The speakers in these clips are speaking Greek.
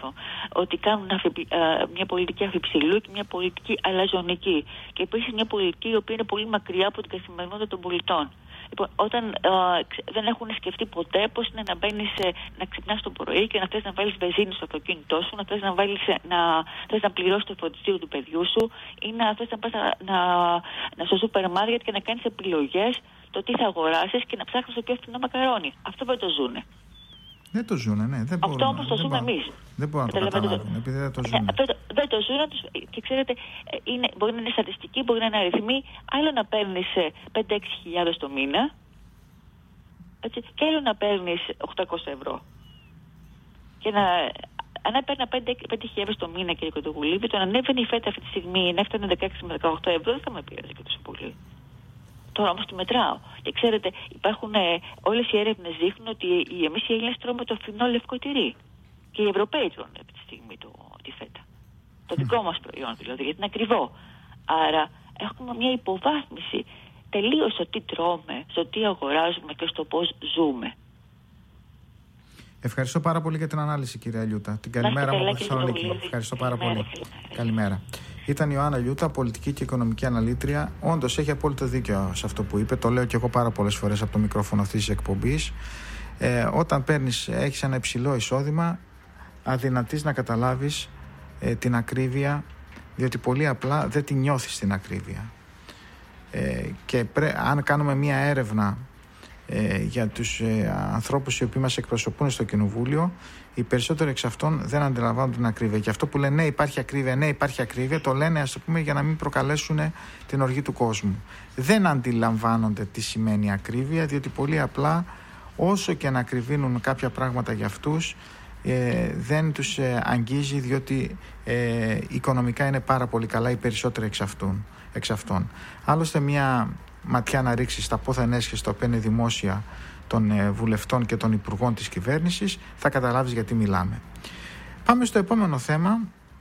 συνάδελφο, ότι κάνουν μια πολιτική αφιψηλού και μια πολιτική αλαζονική. Και επίσης μια πολιτική η οποία είναι πολύ μακριά από την καθημερινότητα των πολιτών. Λοιπόν, όταν δεν έχουν σκεφτεί ποτέ πώς είναι να ξυπνάς το πρωί και να θες να βάλεις βενζίνη στο αυτοκίνητό σου, να θες να πληρώσεις το φροντιστήριο του παιδιού σου ή να θες να πας στο σούπερ μάρκετ και να κάνεις επιλογές το τι θα αγοράσεις και να ψάχνεις το πιο φθηνό μακαρόνι. Αυτό δεν το ζουνε. Δεν το ζουνε, ναι. Αυτό όμως το ζούμε εμείς. Δεν μπορούν να το καταλάβουν, επειδή δεν το ζουνε. Δεν το ζουνε και ξέρετε, μπορεί να είναι στατιστική, μπορεί να είναι αριθμοί. Άλλο να παίρνεις 5-6 χιλιάδες το μήνα, έτσι, και άλλο να παίρνεις 800 ευρώ. Και αν έπαιρνα 5.000 το μήνα, κύριε Κοντογουλίδη, το να ανέβαινε η φέτα αυτή τη στιγμή, να έφτανε 16 με 18 ευρώ, δεν θα με πειράζει και τόσο πολύ. Τώρα όμως τη μετράω. Και ξέρετε, όλες οι έρευνες δείχνουν ότι εμείς οι Έλληνες τρώμε το φθηνό λευκό τυρί. Και οι Ευρωπαίοι τρώνε αυτή τη στιγμή τη φέτα. Το δικό μας προϊόν δηλαδή, γιατί είναι ακριβό. Άρα έχουμε μια υποβάθμιση τελείως στο τι τρώμε, στο τι αγοράζουμε και στο πώς ζούμε. Ευχαριστώ πάρα πολύ για την ανάλυση, κυρία Λιούτα. Την καλημέρα μου από τη Θεσσαλονίκη. Ευχαριστώ πάρα πολύ. Καλημέρα. Ήταν η Ιωάννα Λιούτα, πολιτική και οικονομική αναλύτρια. Όντως έχει απόλυτο δίκιο σε αυτό που είπε. Το λέω και εγώ πάρα πολλές φορές από το μικρόφωνο αυτής της εκπομπής. Όταν έχεις ένα υψηλό εισόδημα, αδυνατείς να καταλάβεις την ακρίβεια, διότι πολύ απλά δεν την νιώθεις την ακρίβεια. Και αν κάνουμε μία έρευνα για τους ανθρώπους οι οποίοι μας εκπροσωπούν στο Κοινοβούλιο, οι περισσότεροι εξ αυτών δεν αντιλαμβάνουν την ακρίβεια. Και αυτό που λένε ναι υπάρχει ακρίβεια, το λένε ας πούμε για να μην προκαλέσουν την οργή του κόσμου. Δεν αντιλαμβάνονται τι σημαίνει ακρίβεια, διότι πολύ απλά όσο και να ακριβίνουν κάποια πράγματα για αυτούς, δεν τους αγγίζει, διότι οικονομικά είναι πάρα πολύ καλά οι περισσότεροι εξ αυτών. Άλλωστε μια ματιά να ρίξει στα πόθεν έσχεστα τα οποία είναι δημόσια των βουλευτών και των υπουργών της κυβέρνησης, θα καταλάβεις γιατί μιλάμε. Πάμε στο επόμενο θέμα.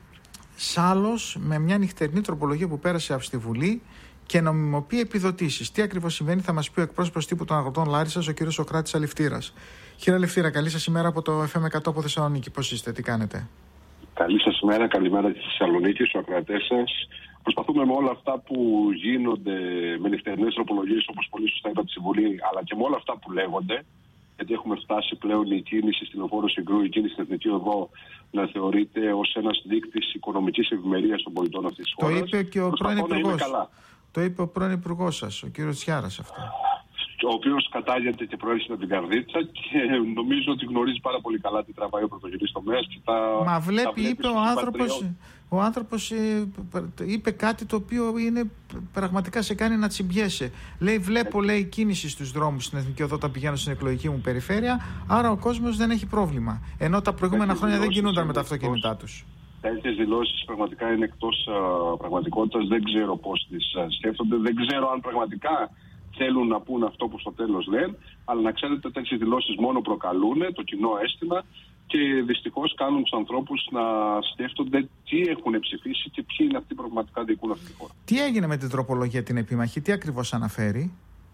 Σάλος με μια νυχτερινή τροπολογία που πέρασε από στη Βουλή και νομιμοποιεί επιδοτήσεις. Τι ακριβώς συμβαίνει θα μας πει ο εκπρόσωπος τύπου των αγροτών Λάρισσας, ο κ. Σωκράτης Αληφτήρας. Κύριε Αληφτήρα, καλή σας ημέρα από το FM 100 από Θεσσαλονίκη. Πώς είστε, τι κάνετε? Καλή σας ημέρα, καλημέρα στη Θεσσαλονίκη, στους ακροατές σας. Προσπαθούμε με όλα αυτά που γίνονται με νυχτερινές τροπολογίες, όπως πολύ σωστά είπατε στη Βουλή, αλλά και με όλα αυτά που λέγονται, γιατί έχουμε φτάσει πλέον η κίνηση στην Λεωφόρο Συγκρού, η κίνηση στην Εθνική Οδό, να θεωρείται ως ένας δείκτης οικονομικής ευημερίας των πολιτών αυτής της χώρας. Το είπε και ο πρώην Υπουργός. Το είπε ο πρώην Υπουργός σας, ο κύριος Τσιάρας αυτό. Ο οποίος κατάγεται και προέρχεται από την Καρδίτσα και νομίζω ότι γνωρίζει πάρα πολύ καλά τι τραβάει ο πρωτογενής τομέας. Μα βλέπει, είπε ο άνθρωπος είπε κάτι το οποίο είναι πραγματικά σε κάνει να τσιμπιέσαι. Λέει, βλέπω λέει κίνηση στους δρόμους στην Εθνική Οδό όταν πηγαίνω στην εκλογική μου περιφέρεια, άρα ο κόσμος δεν έχει πρόβλημα. Ενώ τα προηγούμενα χρόνια δεν κινούνταν με τα αυτοκίνητά τους. Τέτοιες δηλώσεις πραγματικά είναι εκτός πραγματικότητας. Δεν ξέρω πώς τις σκέφτονται, δεν ξέρω αν πραγματικά θέλουν να πούν αυτό που στο τέλος λένε, αλλά να ξέρετε τέτοιες δηλώσεις μόνο προκαλούν το κοινό αίσθημα και δυστυχώς κάνουν τους ανθρώπους να σκέφτονται τι έχουν ψηφίσει και ποιοι είναι αυτοί που πραγματικά διοικούν αυτή τη χώρα. Τι έγινε με την τροπολογία την επίμαχη, τι ακριβώς αναφέρει?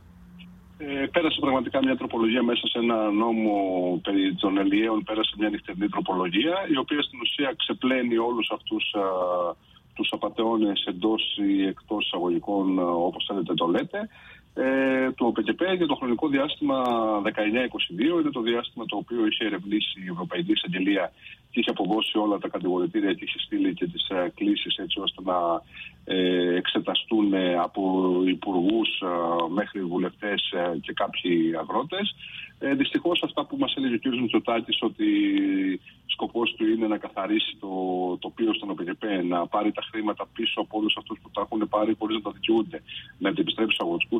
Πέρασε πραγματικά μια τροπολογία μέσα σε ένα νόμο περί των ελιαίων, πέρασε μια νυχτερινή τροπολογία, η οποία στην ουσία ξεπλένει όλους αυτούς τους απατεώνες εντός ή εκτός εισαγωγικών, όπως θέλετε το λέτε, του ΟΠΚΠ για το χρονικό διάστημα 19-22. Είναι το διάστημα το οποίο είχε ερευνήσει η Ευρωπαϊκή Εισαγγελία και είχε αποδώσει όλα τα κατηγορητήρια και είχε στείλει και τις κλήσεις έτσι ώστε να εξεταστούν από υπουργούς μέχρι βουλευτές και κάποιοι αγρότες. Δυστυχώς αυτά που μας έλεγε ο κ. Μητσοτάκης, ότι σκοπός του είναι να καθαρίσει το τοπίο στον ΟΠΚΠ, να πάρει τα χρήματα πίσω από όλους αυτούς που τα έχουν πάρει χωρίς να τα δικαιούνται, να τα επιστρέψει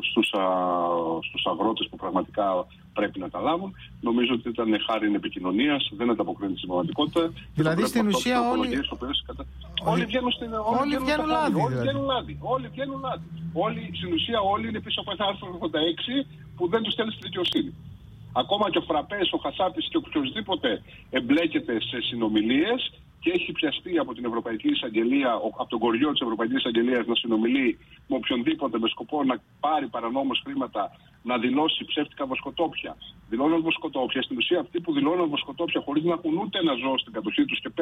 στους αγρότες που πραγματικά πρέπει να τα λάβουν. Νομίζω ότι ήταν χάριν επικοινωνίας, δεν ανταποκρίνεται στην πραγματικότητα. Δηλαδή στην ουσία όλοι βγαίνουν λάδι. Στην ουσία όλοι είναι πίσω από ένα άρθρο 86 που δεν τους στέλνει στη δικαιοσύνη. Ακόμα και ο Φραπές, ο Χασάπης και οποιοδήποτε εμπλέκεται σε συνομιλίες και έχει πιαστεί από την Ευρωπαϊκή Εισαγγελία, από τον κοριό της Ευρωπαϊκής Εισαγγελίας να συνομιλεί με οποιονδήποτε με σκοπό να πάρει παρανόμως χρήματα, να δηλώσει ψεύτικα βοσκοτόπια. Δηλώνουν βοσκοτόπια. Στην ουσία αυτοί που δηλώνουν βοσκοτόπια χωρίς να έχουν ούτε ένα ζώο στην κατοχή τους και